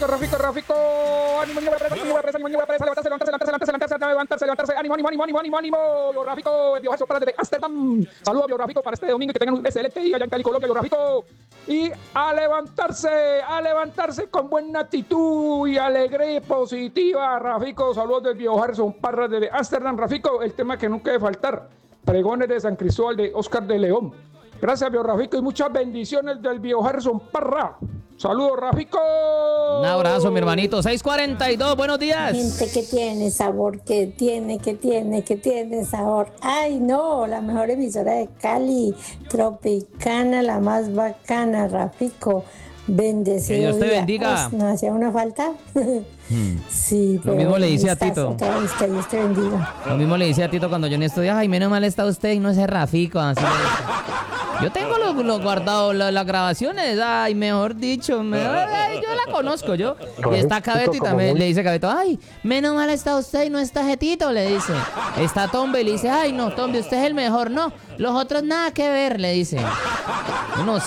Rafico, ánimo, niño presa, levantarse, ánimo, Rafico, el Biojarzo para desde Ámsterdam. Saludos, Biojarzo, para este domingo, que tengan un excelente día allá en Cali, Colombia, Biojarzo. Y a levantarse con buena actitud y alegría positiva, Rafico. Saludos del Biojarzo Parra desde Ámsterdam, Rafico. El tema que nunca debe faltar, pregones de San Cristóbal de Oscar de León. Gracias, Biojarzo, y muchas bendiciones del Biojarzo Parra. Saludos, Rafico. Un abrazo, mi hermanito. 6:42, buenos días. Gente que tiene sabor, que tiene sabor. Ay, no, la mejor emisora de Cali, Tropicana, la más bacana, Rafico. Bendecido. Que Dios te día. bendiga. ¿No hacía una falta? Sí, Lo mismo le dice a estás Tito. otra vez, que Dios te bendiga. Lo mismo le dice a Tito cuando yo en estos días, ay, menos mal está usted y no ese Rafico. Así le dice. Yo tengo lo guardado, las grabaciones, ay, mejor dicho, ay, yo la conozco, yo. Y está Cabeto y también le dice Cabeto, ay, menos mal está usted y no está Jetito, le dice. Está Tombe y le dice, ay, no, Tombe, usted es el mejor, no, los otros nada que ver, le dice. Yo no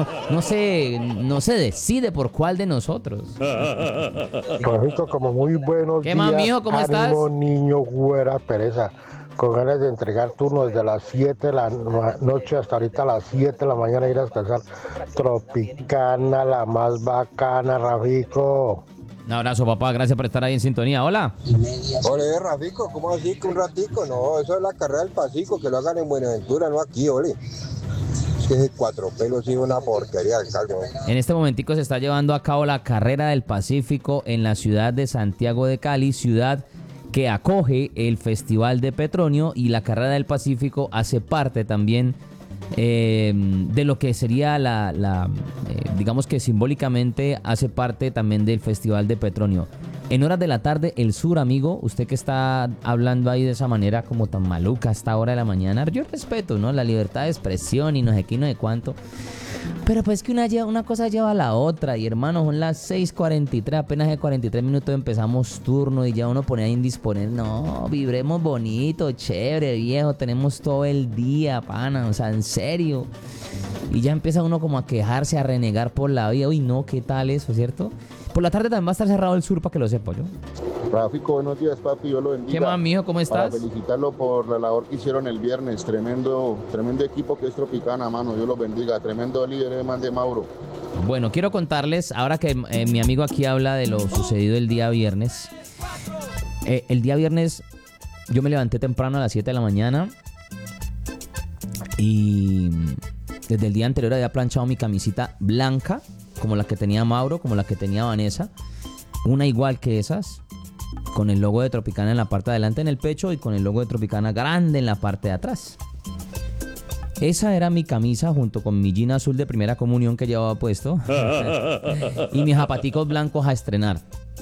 se decide por cuál de nosotros. Rafito, como muy buenos ¿Qué días. más, mijo? ¿Cómo estás? Ánimo, niño, güera, pereza. Con ganas de entregar turno desde las 7 de la noche hasta ahorita a las 7 de la mañana ir a descansar. Tropicana, la más bacana, Rafico. Un abrazo, papá, gracias por estar ahí en sintonía. Hola. Ole, Rafico, ¿cómo así que un ratico? No, eso es la carrera del Pacífico, que lo hagan en Buenaventura, no aquí, ole. Es que ese Cuatro Pelos sí es una porquería de caldo. En este momentico se está llevando a cabo la Carrera del Pacífico en la ciudad de Santiago de Cali, ciudad que acoge el Festival de Petronio, y la Carrera del Pacífico hace parte también de lo que sería digamos que simbólicamente hace parte también del Festival de Petronio. En horas de la tarde, el sur, amigo, usted que está hablando ahí de esa manera como tan maluca a esta hora de la mañana, yo respeto, ¿no? La libertad de expresión y no sé qué, no sé cuánto. Pero pues que una cosa lleva a la otra, y hermano, son las 6:43, apenas de 43 minutos empezamos turno y ya uno pone a indisponer. No, vibremos bonito, chévere, viejo, tenemos todo el día, pana, o sea, en serio. Y ya empieza uno como a quejarse, a renegar por la vida. Uy, no, ¿qué tal eso, cierto? Por la tarde también va a estar cerrado el sur, para que lo sepa yo. Rafico, buenos días, papi, yo lo bendiga. ¿Qué más, mijo? ¿Cómo estás? Para felicitarlo por la labor que hicieron el viernes. Tremendo equipo que es Tropicana, mano. Dios los bendiga. Tremendo líder, man de Mauro. Bueno, quiero contarles, ahora que mi amigo aquí habla de lo sucedido el día viernes. El día viernes yo me levanté temprano a las 7 de la mañana y desde el día anterior había planchado mi camisita blanca, como la que tenía Mauro, como la que tenía Vanessa. Una igual que esas, con el logo de Tropicana en la parte de adelante en el pecho y con el logo de Tropicana grande en la parte de atrás. Esa era mi camisa junto con mi jean azul de primera comunión que llevaba puesto y mis zapaticos blancos a estrenar.